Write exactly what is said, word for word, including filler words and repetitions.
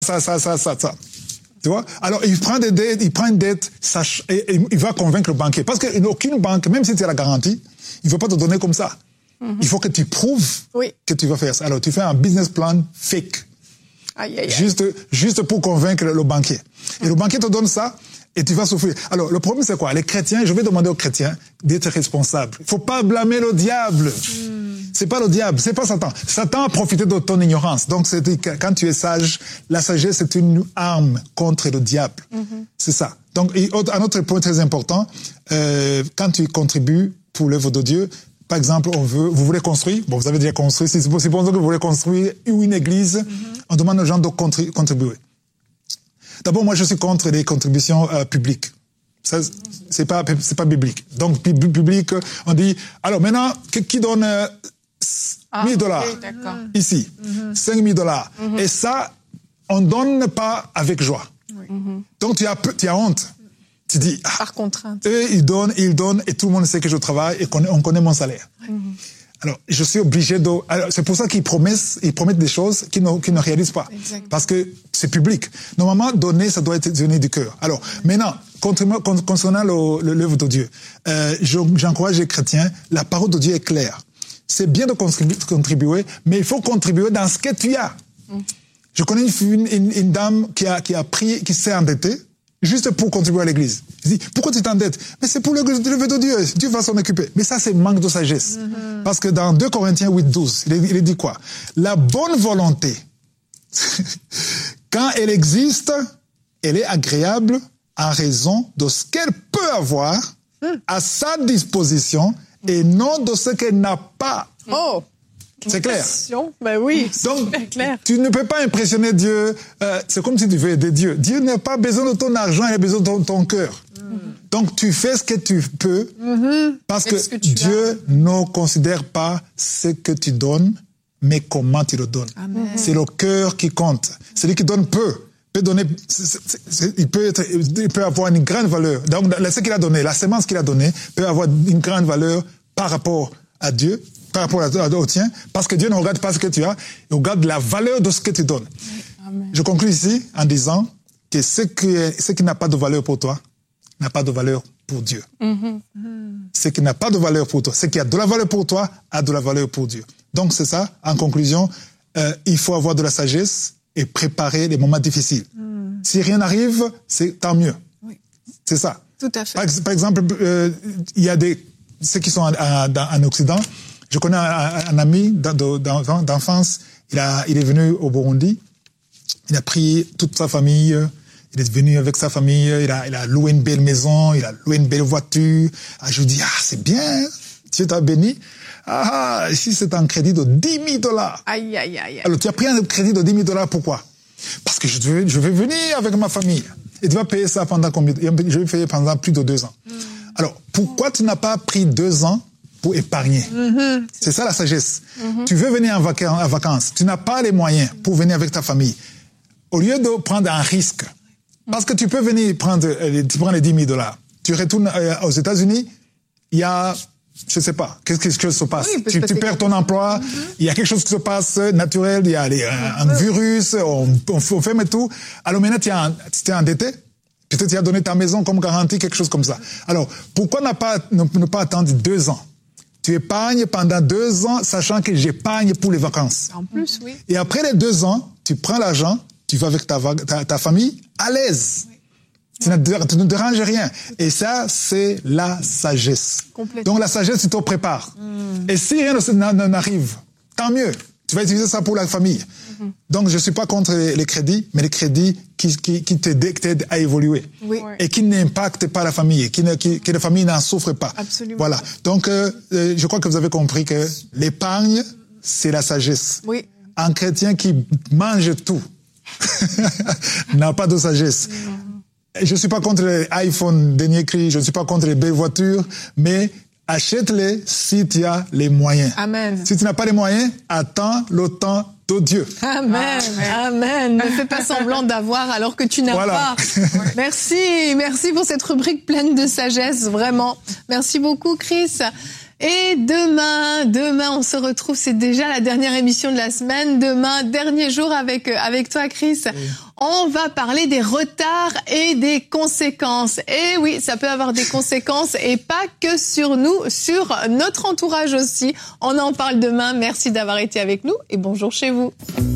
ça, ça, ça, ça, ça. Tu vois? Alors, il prend des dettes, il prend une dette, ça, et, et il va convaincre le banquier. Parce qu'aucune banque, même si tu as la garantie, il ne veut pas te donner comme ça. Mm-hmm. Il faut que tu prouves oui. que tu vas faire ça. Alors, tu fais un business plan fake. Aïe, aïe, aïe. Juste, juste pour convaincre le banquier. Et le banquier te donne ça, et tu vas souffrir. Alors, le problème, c'est quoi? Les chrétiens, je vais demander aux chrétiens d'être responsables. Il faut pas blâmer le diable. Mm. C'est pas le diable, c'est pas Satan. Satan a profité de ton ignorance. Donc, c'est, quand tu es sage, la sagesse est une arme contre le diable. Mm-hmm. C'est ça. Donc, et un autre point très important, euh, quand tu contribues pour l'œuvre de Dieu, par exemple, on veut, vous voulez construire, bon, vous avez déjà construit, c'est possible que vous voulez construire une église, mm-hmm. on demande aux gens de contribuer. D'abord, moi, je suis contre les contributions euh, publiques. Ça, c'est pas, c'est pas biblique. Donc, public, on dit, alors maintenant, qui donne euh, ah, mille dollars okay, ici, mm-hmm. cinq mille dollars. Mm-hmm. Et ça, on donne pas avec joie. Oui. Mm-hmm. Donc, tu as, tu as honte. Tu dis, ah, par contrainte. Eux, ils donnent, ils donnent, et tout le monde sait que je travaille et qu'on on connaît mon salaire. Mm-hmm. Alors, je suis obligé de... Alors, c'est pour ça qu'ils promettent, ils promettent des choses qu'ils ne, qu'ils ne réalisent pas. Exactement. Parce que c'est public. Normalement, donner, ça doit être donné du cœur. Alors, mmh. maintenant, concernant le, l'œuvre de Dieu, euh, j'encourage les chrétiens, la parole de Dieu est claire. C'est bien de contribuer, mais il faut contribuer dans ce que tu as. Mmh. Je connais une, une, une dame qui a, qui a pris, qui s'est endettée, juste pour contribuer à l'église. Je dis, pourquoi tu t'endettes? Mais c'est pour l'œuvre de Dieu. Dieu va s'en occuper. Mais ça, c'est manque de sagesse. Mm-hmm. Parce que dans deux Corinthiens huit, douze, il, il dit quoi? La bonne volonté, quand elle existe, elle est agréable en raison de ce qu'elle peut avoir mm. à sa disposition et non de ce qu'elle n'a pas. Oh! C'est clair. Ben oui, donc c'est clair. Tu ne peux pas impressionner Dieu. Euh, c'est comme si tu veux aider Dieu. Dieu n'a pas besoin de ton argent, il a besoin de ton, ton cœur. Mm. Donc tu fais ce que tu peux, mm-hmm. parce que, que Dieu as. ne considère pas ce que tu donnes, mais comment tu le donnes. Amen. C'est le cœur qui compte. Celui qui donne peu peut donner, c'est, c'est, c'est, il peut être, il peut avoir une grande valeur. Donc ce qu'il a donné, la semence qu'il a donnée, peut avoir une grande valeur par rapport à Dieu. Par rapport au tien, parce que Dieu ne regarde pas ce que tu as, il regarde la valeur de ce que tu donnes. Amen. Je conclue ici en disant que ce qui, est, ce qui n'a pas de valeur pour toi n'a pas de valeur pour Dieu. Mm-hmm. Ce qui n'a pas de valeur pour toi, ce qui a de la valeur pour toi a de la valeur pour Dieu. Donc c'est ça, en conclusion, euh, il faut avoir de la sagesse et préparer les moments difficiles. Mm. Si rien n'arrive, c'est tant mieux. Oui. C'est ça. Tout à fait. Par, par exemple, euh, il y a des, ceux qui sont en, en, en Occident. Je connais un, un ami d'enfance, il, a, il est venu au Burundi, il a pris toute sa famille, il est venu avec sa famille, il a, il a loué une belle maison, il a loué une belle voiture. Ah, je lui dis, ah, c'est bien, Dieu t'a béni. Ah, ici c'est un crédit de dix mille dollars. Aïe, aïe, aïe. Alors, tu as pris un crédit de dix mille dollars, pourquoi? Parce que je vais, je vais venir avec ma famille. Et tu vas payer ça pendant combien? Je vais payer pendant plus de deux ans. Mm. Alors, pourquoi tu n'as pas pris deux ans pour épargner? Mm-hmm. C'est ça la sagesse. Mm-hmm. Tu veux venir en vacances, en vacances, tu n'as pas les moyens pour venir avec ta famille. Au lieu de prendre un risque, parce que tu peux venir prendre, tu prends les dix mille dollars, tu retournes aux États-Unis, il y a, je sais pas, qu'est-ce qui se passe? Oui, tu, tu perds ton emploi, mm-hmm. il y a quelque chose qui se passe naturel, il y a les, un, un virus, on, on ferme tout. Alors maintenant, tu es endetté. Peut-être tu as donné ta maison comme garantie, quelque chose comme ça. Alors, pourquoi ne pas, ne, ne pas attendre deux ans? Tu épargnes pendant deux ans, sachant que j'épargne pour les vacances. En plus, oui. Et après les deux ans, tu prends l'argent, tu vas avec ta, ta, ta famille à l'aise. Oui. Tu, ouais. ne, tu ne déranges rien. Et ça, c'est la sagesse. Donc la sagesse, tu te prépares. Mm. Et si rien n'arrive, tant mieux. Tu vas utiliser ça pour la famille. Mm-hmm. Donc je suis pas contre les, les crédits, mais les crédits qui, qui, qui t'aident à évoluer. Oui. Et qui n'impactent pas la famille, qui ne, qui, que la famille n'en souffre pas. Absolument. Voilà. Donc euh, je crois que vous avez compris que l'épargne, c'est la sagesse. Oui. Un chrétien qui mange tout n'a pas de sagesse. Mm-hmm. Je suis pas contre les iPhone dernier cri, je suis pas contre les belles voitures, mais achète-les si tu as les moyens. Amen. Si tu n'as pas les moyens, attends le temps de Dieu. Amen. Amen. Ne fais pas semblant d'avoir alors que tu n'as voilà. pas. Merci. Merci pour cette rubrique pleine de sagesse, vraiment. Merci beaucoup, Chris. Et demain, demain, on se retrouve. C'est déjà la dernière émission de la semaine. Demain, dernier jour avec, avec toi, Chris. Oui. On va parler des retards et des conséquences. Et oui, ça peut avoir des conséquences et pas que sur nous, sur notre entourage aussi. On en parle demain. Merci d'avoir été avec nous et bonjour chez vous.